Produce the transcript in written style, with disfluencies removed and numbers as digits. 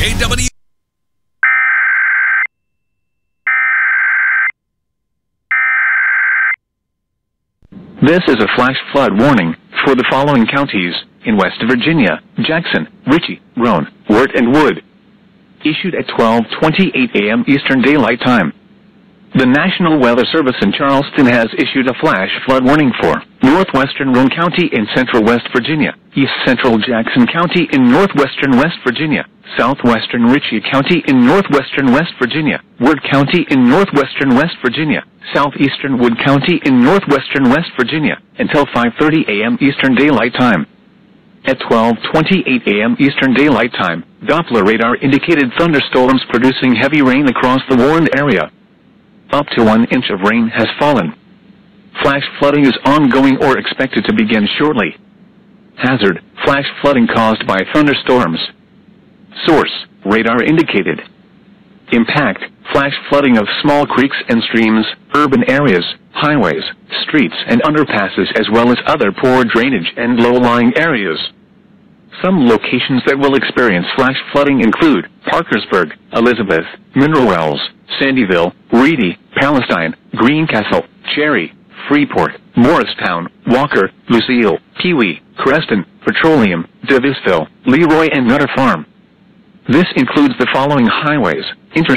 KW. This is a flash flood warning for the following counties in West Virginia: Jackson, Ritchie, Roane, Wirt, and Wood. Issued at 12:28 a.m. Eastern Daylight Time. The National Weather Service in Charleston has issued a flash flood warning for northwestern Roane County in central West Virginia, east central Jackson County in northwestern West Virginia, southwestern Ritchie County in northwestern West Virginia, Wirt County in northwestern West Virginia, southeastern Wood County in northwestern West Virginia, until 5:30 a.m. Eastern Daylight Time. At 12:28 a.m. Eastern Daylight Time, Doppler radar indicated thunderstorms producing heavy rain across the warned area. Up to 1 inch of rain has fallen. Flash flooding is ongoing or expected to begin shortly. Hazard: flash flooding caused by thunderstorms. Source: radar indicated. Impact: flash flooding of small creeks and streams, urban areas, highways, streets and underpasses, as well as other poor drainage and low-lying areas. Some locations that will experience flash flooding include Parkersburg, Elizabeth, Mineral Wells, Sandyville, Reedy, Palestine, Greencastle, Cherry, Freeport, Morristown, Walker, Lucille, Pewee, Creston, Petroleum, Davisville, Leroy, and Nutter Farm. This includes the following highways: